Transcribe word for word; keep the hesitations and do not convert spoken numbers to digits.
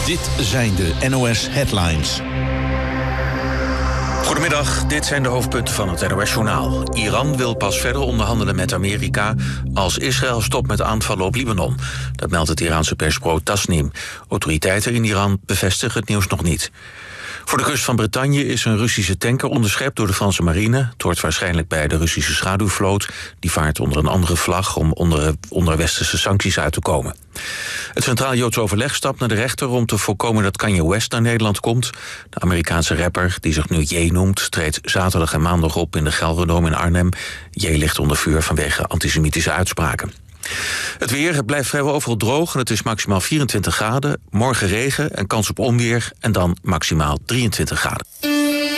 Dit zijn de N O S Headlines. Goedemiddag, dit zijn de hoofdpunten van het N O S-journaal. Iran wil pas verder onderhandelen met Amerika als Israël stopt met aanvallen op Libanon. Dat meldt het Iraanse persbureau Tasnim. Autoriteiten in Iran bevestigen het nieuws nog niet. Voor de kust van Bretagne is een Russische tanker onderschept door de Franse marine. Het hoort waarschijnlijk bij de Russische schaduwvloot. Die vaart onder een andere vlag om onder, onder westerse sancties uit te komen. Het Centraal Joods Overleg stapt naar de rechter om te voorkomen dat Kanye West naar Nederland komt. De Amerikaanse rapper, die zich nu Ye noemt, treedt zaterdag en maandag op in de Gelredome in Arnhem. Ye ligt onder vuur vanwege antisemitische uitspraken. Het weer, het blijft vrijwel overal droog en het is maximaal vierentwintig graden. Morgen regen en kans op onweer en dan maximaal drieëntwintig graden.